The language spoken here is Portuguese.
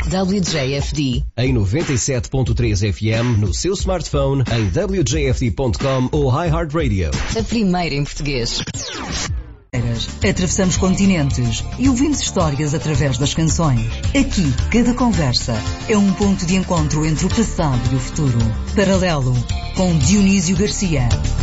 WJFD. Em 97.3 FM, no seu smartphone, em wjfd.com ou iHeartRadio. A primeira em português. Atravessamos continentes e ouvimos histórias através das canções. Aqui, cada conversa é um ponto de encontro entre o passado e o futuro. Paralelo, com Dionísio Garcia.